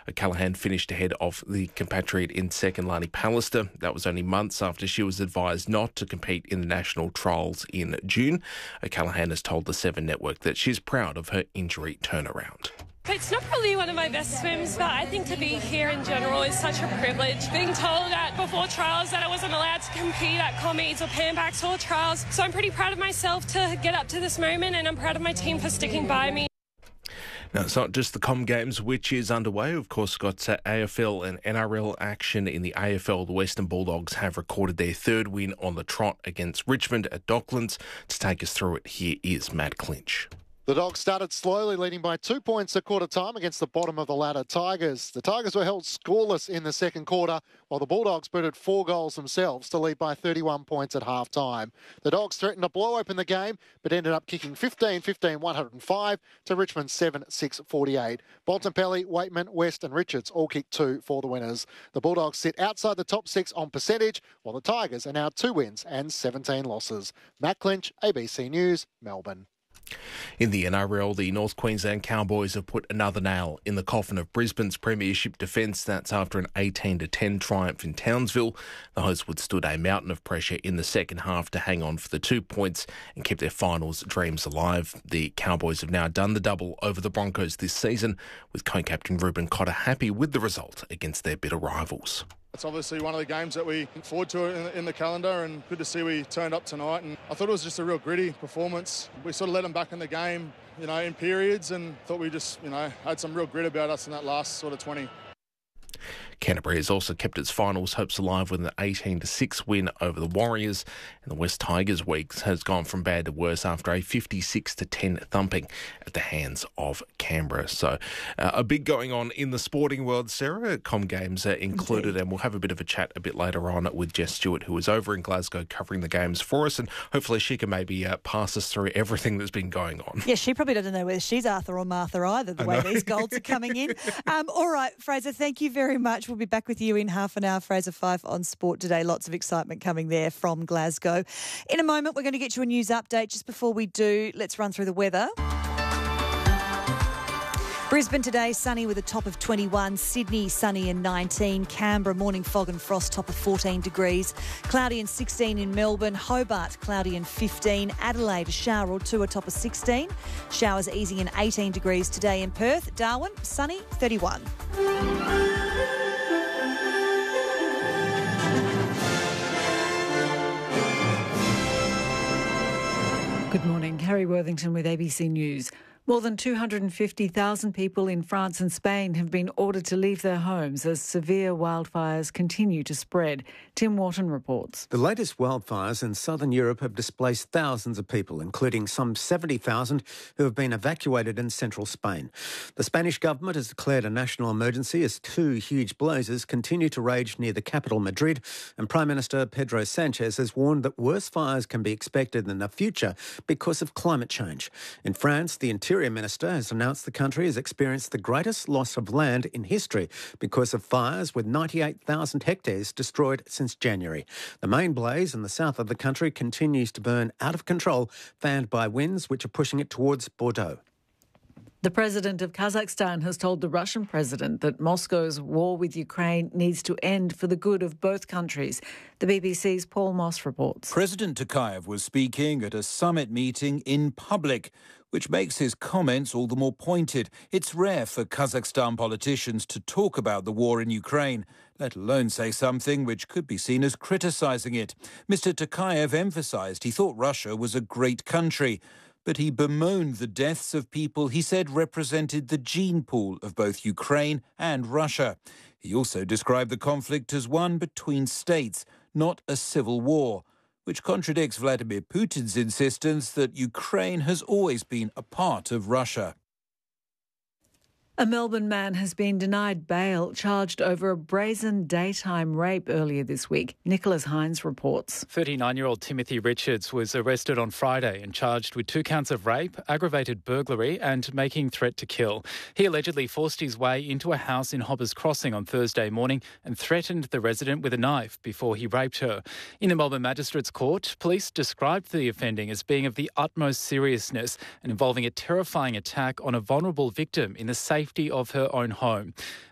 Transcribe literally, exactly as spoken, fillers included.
O'Callaghan finished ahead of the compatriot in second, Lani Pallister. That was only months after she was advised not to compete in the national trials in June. O'Callaghan has told the Seven Network that she's proud of her injury turnaround. It's not probably one of my best swims, but I think to be here in general is such a privilege. Being told that before trials that I wasn't allowed to compete at commies or Panbacks or trials. So I'm pretty proud of myself to get up to this moment, and I'm proud of my team for sticking by me. Now, it's not just the Com Games, which is underway. Of course, got uh, A F L and N R L action. In the A F L, the Western Bulldogs have recorded their third win on the trot against Richmond at Docklands. To take us through it, here is Matt Clinch. The Dogs started slowly, leading by two points at quarter time against the bottom of the ladder Tigers. The Tigers were held scoreless in the second quarter, while the Bulldogs booted four goals themselves to lead by thirty-one points at half time. The Dogs threatened to blow open the game, but ended up kicking fifteen fifteen one oh five to Richmond seven six forty-eight. Bontempelli, Waitman, West and Richards all kicked two for the winners. The Bulldogs sit outside the top six on percentage, while the Tigers are now two wins and seventeen losses. Matt Clinch, A B C News, Melbourne. In the N R L, the North Queensland Cowboys have put another nail in the coffin of Brisbane's premiership defence. That's after an eighteen to ten triumph in Townsville. The hosts withstood a mountain of pressure in the second half to hang on for the two points and keep their finals dreams alive. The Cowboys have now done the double over the Broncos this season, with co-captain Ruben Cotter happy with the result against their bitter rivals. It's obviously one of the games that we look forward to in the, in the calendar, and good to see we turned up tonight. And I thought it was just a real gritty performance. We sort of let them back in the game, you know, in periods, and thought we just, you know, had some real grit about us in that last sort of twenty. Canterbury has also kept its finals hopes alive with an eighteen to six win over the Warriors, and the West Tigers week has gone from bad to worse after a fifty-six to ten thumping at the hands of Canberra. So uh, a big going on in the sporting world, Sarah. Com Games uh, included, Indeed. And we'll have a bit of a chat a bit later on with Jess Stewart, who is over in Glasgow covering the games for us, and hopefully she can maybe uh, pass us through everything that's been going on. Yeah, she probably doesn't know whether she's Arthur or Martha either, the way these golds are coming in. Um, all right, Fraser, thank you very much. We'll be back with you in half an hour. Fraser Fife on Sport Today. Lots of excitement coming there from Glasgow. In a moment, we're going to get you a news update. Just before we do, let's run through the weather. Brisbane today, sunny with a top of twenty-one. Sydney, sunny and nineteen. Canberra, morning fog and frost, top of fourteen degrees. Cloudy and sixteen in Melbourne. Hobart, cloudy and fifteen. Adelaide, a shower or two, a top of sixteen. Showers easing in eighteen degrees today in Perth. Darwin, sunny, thirty-one. Good morning. Harry Worthington with A B C News. More than two hundred fifty thousand people in France and Spain have been ordered to leave their homes as severe wildfires continue to spread. Tim Wharton reports. The latest wildfires in southern Europe have displaced thousands of people, including some seventy thousand who have been evacuated in central Spain. The Spanish government has declared a national emergency as two huge blazes continue to rage near the capital, Madrid, and Prime Minister Pedro Sanchez has warned that worse fires can be expected in the future because of climate change. In France, the Interior Minister has announced the country has experienced the greatest loss of land in history because of fires, with ninety-eight thousand hectares destroyed since January. The main blaze in the south of the country continues to burn out of control, fanned by winds which are pushing it towards Bordeaux. The president of Kazakhstan has told the Russian president that Moscow's war with Ukraine needs to end for the good of both countries. The B B C's Paul Moss reports. President Tokayev was speaking at a summit meeting in public, which makes his comments all the more pointed. It's rare for Kazakhstan politicians to talk about the war in Ukraine, let alone say something which could be seen as criticising it. Mister Tokayev emphasised he thought Russia was a great country, but he bemoaned the deaths of people he said represented the gene pool of both Ukraine and Russia. He also described the conflict as one between states, not a civil war, which contradicts Vladimir Putin's insistence that Ukraine has always been a part of Russia. A Melbourne man has been denied bail, charged over a brazen daytime rape earlier this week. Nicholas Hines reports. thirty-nine-year-old Timothy Richards was arrested on Friday and charged with two counts of rape, aggravated burglary and making threat to kill. He allegedly forced his way into a house in Hoppers Crossing on Thursday morning and threatened the resident with a knife before he raped her. In the Melbourne Magistrates Court, police described the offending as being of the utmost seriousness and involving a terrifying attack on a vulnerable victim in the safety of her own home.